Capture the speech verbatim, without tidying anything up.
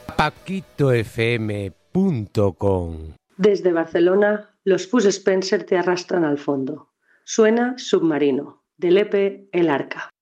paquito f m punto com. Desde Barcelona, los Fus Spencer te arrastran al fondo. Suena Submarino, del E P El Arca.